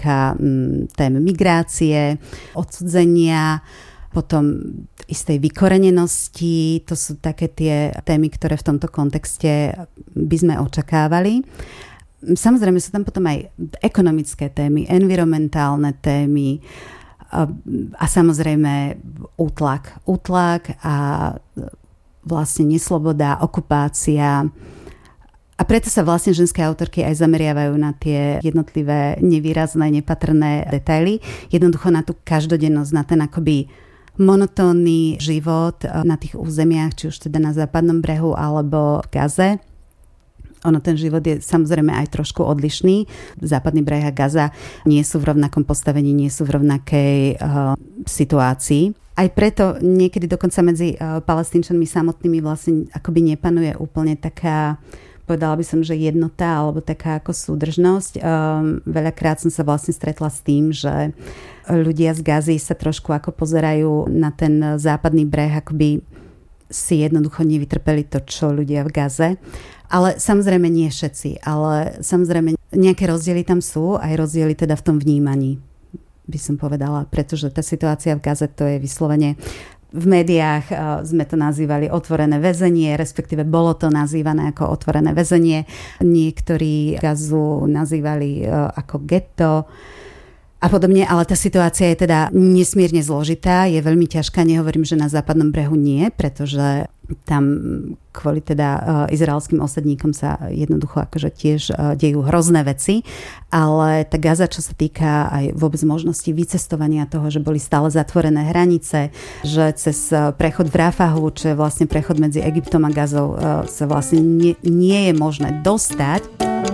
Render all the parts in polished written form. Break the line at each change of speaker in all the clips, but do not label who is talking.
týka tém migrácie, odsudzenia, potom istej vykorenenosti. To sú také tie témy, ktoré v tomto kontexte by sme očakávali. Samozrejme sú tam potom aj ekonomické témy, environmentálne témy a samozrejme útlak a vlastne nesloboda, okupácia. A preto sa vlastne ženské autorky aj zameriavajú na tie jednotlivé nevýrazné, nepatrné detaily. Jednoducho na tú každodennosť, na ten akoby monotónny život na tých územiach, či už teda na západnom brehu alebo v Gaze. Ono, ten život je samozrejme aj trošku odlišný. Západný breh a Gaza nie sú v rovnakom postavení, nie sú v rovnakej situácii. Aj preto niekedy dokonca medzi Palestínčanmi samotnými vlastne akoby nepanuje úplne taká, povedala by som, že jednota alebo taká ako súdržnosť. Veľakrát som sa vlastne stretla s tým, že ľudia z Gazy sa trošku ako pozerajú na ten západný breh, akoby si jednoducho nevytrpeli to, čo ľudia v Gaze. Ale samozrejme nie všetci, ale samozrejme nejaké rozdiely tam sú, aj rozdiely teda v tom vnímaní, by som povedala, pretože tá situácia v Gaze to je vyslovene. V médiách sme to nazývali otvorené väzenie, respektíve bolo to nazývané ako otvorené väzenie. Niektorí Gazu nazývali ako getto a podobne, ale tá situácia je teda nesmierne zložitá, je veľmi ťažká, nehovorím, že na západnom brehu nie, pretože tam kvôli teda izraelským osadníkom sa jednoducho akože tiež dejú hrozné veci, ale tá Gaza, čo sa týka aj vôbec možnosti vycestovania toho, že boli stále zatvorené hranice, že cez prechod v Rafahu, čo je vlastne prechod medzi Egyptom a Gazou, sa vlastne nie je možné dostať.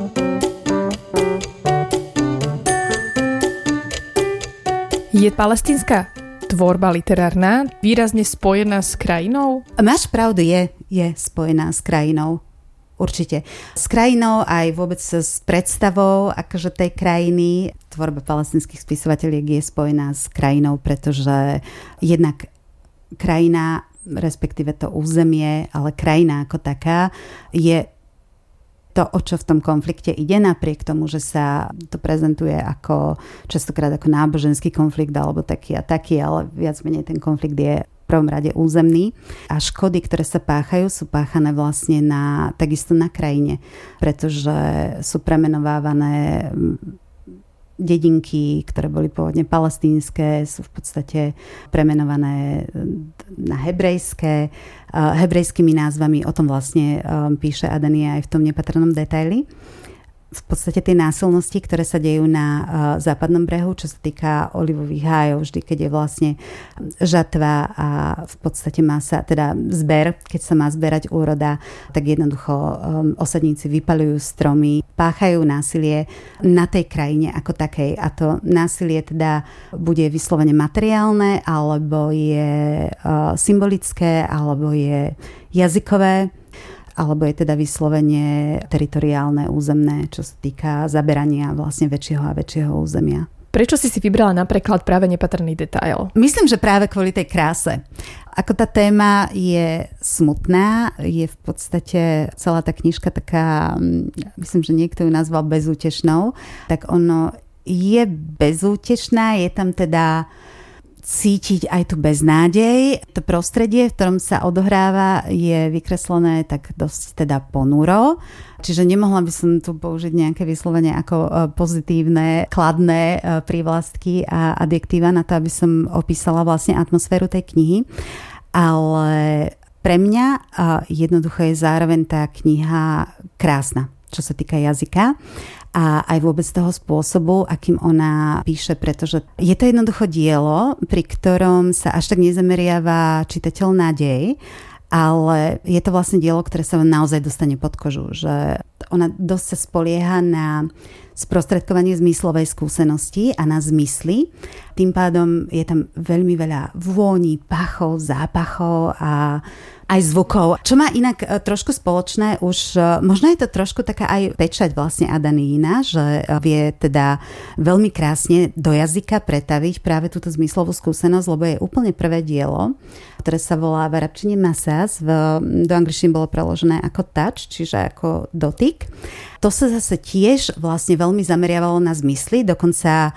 Je palestínska tvorba literárna výrazne spojená s krajinou?
Máš pravdu, je spojená s krajinou. Určite. S krajinou aj vôbec s predstavou akože tej krajiny. Tvorba palestínskych spisovateľiek je spojená s krajinou, pretože jednak krajina, respektíve to územie, ale krajina ako taká je to, o čo v tom konflikte ide, napriek tomu, že sa to prezentuje ako častokrát ako náboženský konflikt alebo taký a taký, ale viac menej ten konflikt je v prvom rade územný. A škody, ktoré sa páchajú, sú páchané vlastne takisto na krajine, pretože sú premenovávané dedinky, ktoré boli pôvodne palestínske, sú v podstate premenované na hebrejské, hebrejskými názvami. O tom vlastne píše Adania aj v tom nepatrnom detaili. V podstate tie násilnosti, ktoré sa dejú na západnom brehu, čo sa týka olivových hájov, vždy, keď je vlastne žatva a v podstate má sa, teda zber, keď sa má zberať úroda, tak jednoducho osadníci vypaľujú stromy, páchajú násilie na tej krajine ako takej. A to násilie teda bude vyslovene materiálne, alebo je symbolické, alebo je jazykové, alebo je teda vyslovene teritoriálne, územné, čo sa týka zaberania vlastne väčšieho a väčšieho územia.
Prečo si vybrala napríklad práve nepatrný detail?
Myslím, že práve kvôli tej kráse. Ako tá téma je smutná, je v podstate celá tá knižka taká, myslím, že niekto ju nazval bezútešnou, tak ono je bezútešná, je tam teda cítiť aj tu beznádej. To prostredie, v ktorom sa odohráva, je vykreslené tak dosť teda ponuro. Čiže nemohla by som tu použiť nejaké vyslovene ako pozitívne, kladné prívlastky a adjektíva na to, aby som opísala vlastne atmosféru tej knihy. Ale pre mňa jednoducho je zároveň tá kniha krásna, čo sa týka jazyka. A aj vôbec toho spôsobu, akým ona píše, pretože je to jednoducho dielo, pri ktorom sa až tak nezameriava čitateľ nádej, ale je to vlastne dielo, ktoré sa vám naozaj dostane pod kožu, že ona dosť sa spolieha na sprostredkovanie zmyslovej skúsenosti a na zmysly. Tým pádom je tam veľmi veľa vôní, pachov, zápachov a aj zvukov. Čo má inak trošku spoločné, už možno je to trošku taká aj pečať vlastne Adanína, že vie teda veľmi krásne do jazyka pretaviť práve túto zmyslovú skúsenosť, lebo je úplne prvé dielo, ktoré sa volá v arabčine masas, do angličtiny bolo preložené ako touch, čiže ako dotyk. To sa zase tiež vlastne veľmi zameriavalo na zmysly, dokonca